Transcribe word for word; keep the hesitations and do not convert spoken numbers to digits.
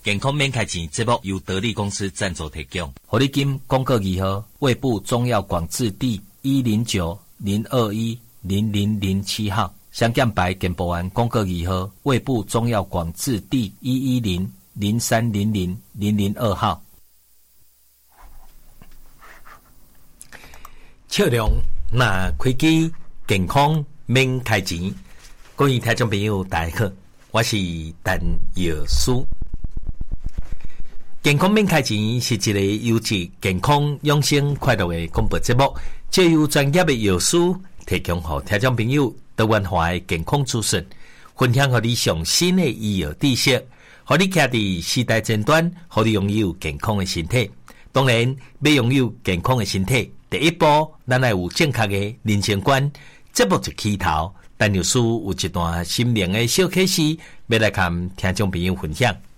健康免开钱节目由得力公司赞助提供。 活力金公告二号，胃部中药广字第一零九零二一零零零七号，香港白健保丸公告二号，胃部中药广字第一一零零三零零零零二号。 笑容那开机，健康免开钱。各位听众朋友，大家好，我是陈药师。健康免开钱是一个优质健康养生快乐的广播节目，借由专业的药师提供给听众朋友多元化的健康资讯，分享给你上新的医药知识，让你徛在时代前端，让你拥有健康的身体。当然，要拥有健康的身体，第一步，咱要有正确的人生观。节目就起头，陈药师有一段心灵的小启示，要来跟听众朋友分享。